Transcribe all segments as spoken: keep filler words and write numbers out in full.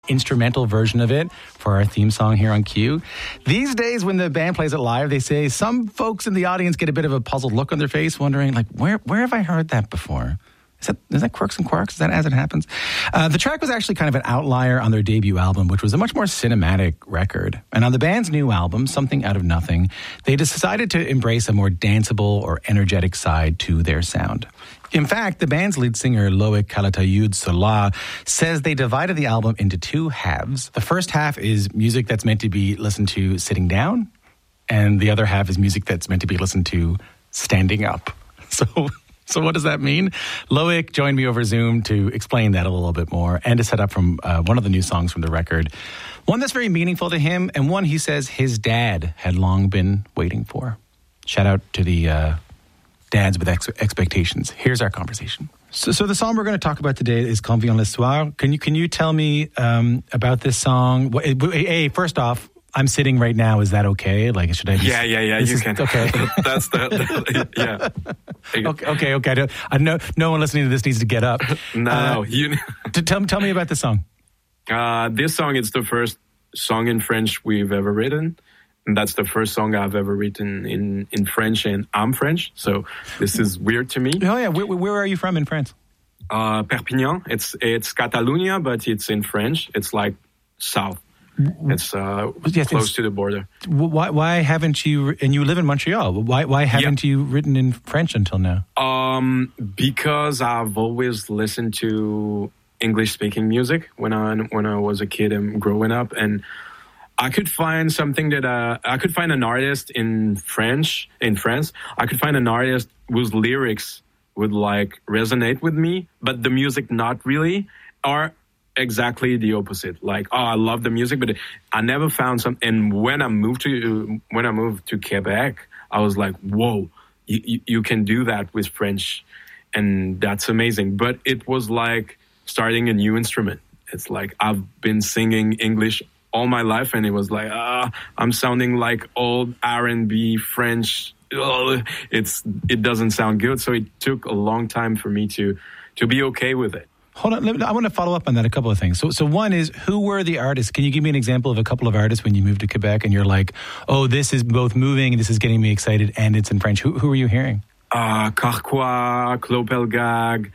instrumental version of it for our theme song here on Q. These days, when the band plays it live, they say some folks in the audience get a bit of a puzzled look on their face, wondering, like, where where have I heard that before? Is that, is that Quirks and Quarks? Is that As It Happens? Uh, the track was actually kind of an outlier on their debut album, which was a much more cinematic record. And on the band's new album, Something Out of Nothing, they decided to embrace a more danceable or energetic side to their sound. In fact, the band's lead singer, Loic Calatayud-Solá, says they divided the album into two halves. The first half is music that's meant to be listened to sitting down, and the other half is music that's meant to be listened to standing up. So... So what does that mean? Loic joined me over Zoom to explain that a little bit more and to set up from uh, one of the new songs from the record. One that's very meaningful to him and one he says his dad had long been waiting for. Shout out to the uh, dads with ex- expectations. Here's our conversation. So, so the song we're going to talk about today is Quand vient le soir. Can you, can you tell me um, about this song? Hey, first off, I'm sitting right now. Is that okay? Like, should I? Just, yeah, yeah, yeah. You is, can. Okay. That's the, the yeah. Okay, okay, okay. I, don't, I know no one listening to this needs to get up. no, uh, no. You. to tell tell me about the song. Uh, this song is the first song in French we've ever written, and that's the first song I've ever written in in French, and I'm French, so this is weird to me. Oh yeah, where, where are you from in France? Uh, Perpignan. It's it's Catalonia, but it's in French. It's like south. It's uh, yes, close it's, to the border. Why, why haven't you, and you live in Montreal, why why haven't yeah. you written in French until now? Um, because I've always listened to English-speaking music when I when I was a kid and growing up, and I could find something that, uh, I could find an artist in French, in France, I could find an artist whose lyrics would like resonate with me, but the music not really, or exactly the opposite. Like, oh, I love the music, but I never found some. And when I moved to when I moved to Quebec, I was like, whoa, you, you, you can do that with French, and that's amazing. But it was like starting a new instrument. It's like I've been singing English all my life, and it was like, ah, I'm sounding like old R and B French. Ugh, it's it doesn't sound good. So it took a long time for me to to be okay with it. Hold on, I want to follow up on that, a couple of things. So so one is, who were the artists? Can you give me an example of a couple of artists when you moved to Quebec and you're like, oh, this is both moving, this is getting me excited, and it's in French. Who who were you hearing? Uh, Carquois, Claude Pelgag,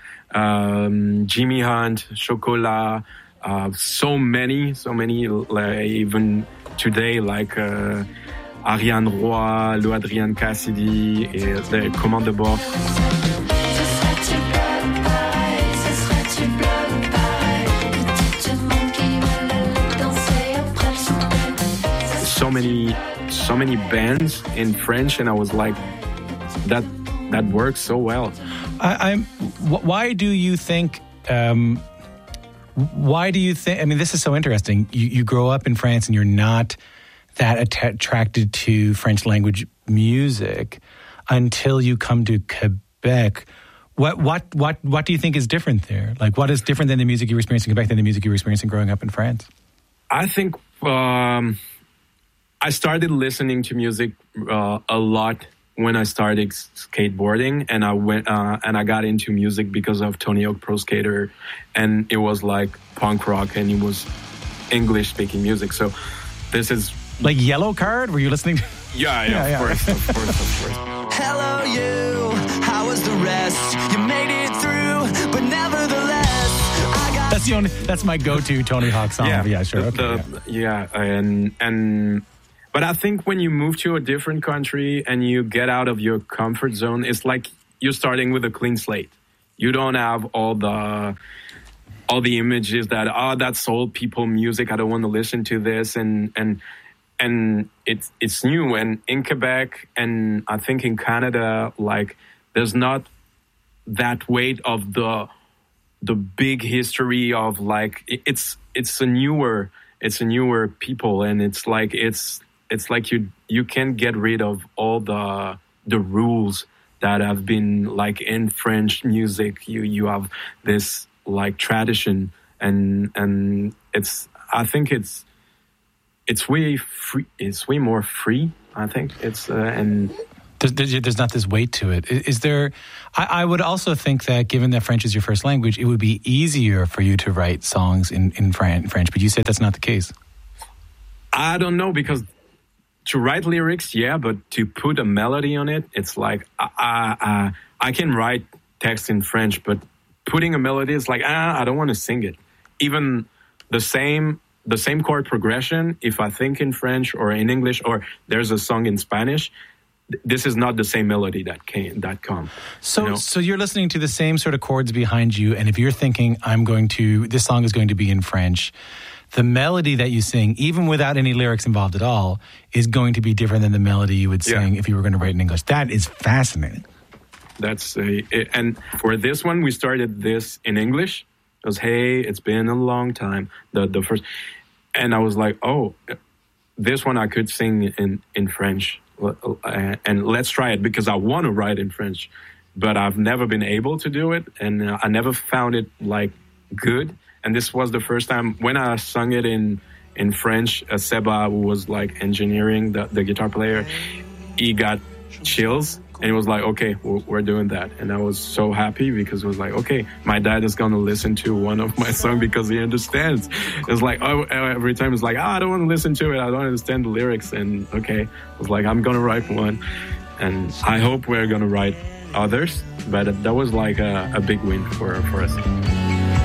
um, Jimmy Hunt, Chocolat, uh, so many, so many, like, even today, like uh, Ariane Roy, Lou Adrian Cassidy, et the Command de Bord. So many, so many bands in French, and I was like, that that works so well. I, I'm. Why do you think? Um, why do you think? I mean, this is so interesting. You, you grow up in France, and you're not that att- attracted to French language music until you come to Quebec. What what what what do you think is different there? Like, what is different than the music you were experiencing in Quebec than the music you were experiencing growing up in France? I think. Um, I started listening to music uh, a lot when I started skateboarding, and I went uh, and I got into music because of Tony Hawk Pro Skater, and it was like punk rock, and it was English speaking music. So this is like Yellow Card. Were you listening? Yeah, yeah, yeah, of, yeah. Course, of course, of course. Hello, you. How was the rest? You made it through, but nevertheless, I got. That's the only. That's my go-to Tony Hawk song. Yeah, yeah sure. The, okay, the, yeah. yeah, and and. But I think when you move to a different country and you get out of your comfort zone, it's like you're starting with a clean slate. You don't have all the all the images that, oh, that's old people music, I don't want to listen to this, and and and it's it's new. And in Quebec, and I think in Canada, like, there's not that weight of the the big history of, like, it's it's a newer it's a newer people, and it's like it's It's like you you can get rid of all the the rules that have been, like, in French music. You you have this, like, tradition, and and it's I think it's it's way free. It's way more free. I think it's uh, and There's, there's, there's not this weight to it. Is, is there? I, I would also think that given that French is your first language, it would be easier for you to write songs in, in Fran- French, but you said that's not the case. I don't know, because to write lyrics, yeah, but to put a melody on it, it's like, I, I, I can write text in French, but putting a melody is like, ah, I don't want to sing it. Even the same the same chord progression, if I think in French or in English, or there's a song in Spanish, this is not the same melody that came that come. So, you know? so you're listening to the same sort of chords behind you, and if you're thinking, I'm going to, this song is going to be in French, the melody that you sing, even without any lyrics involved at all, is going to be different than the melody you would sing Yeah. if you were going to write in English. That is fascinating. That's a, it, and for this one, we started this in English. It was, hey, it's been a long time. The the first, and I was like, oh, this one I could sing in in French, and let's try it, because I want to write in French, but I've never been able to do it, and I never found it like good. And this was the first time when I sung it in in French. Uh, Seba, who was like engineering the, the guitar player, he got chills. And he was like, okay, we're, we're doing that. And I was so happy, because it was like, okay, my dad is going to listen to one of my songs because he understands. It's like, oh, every time it's like, oh, I don't want to listen to it. I don't understand the lyrics. And okay, I was like, I'm going to write one. And I hope we're going to write others. But that was like a, a big win for, for us.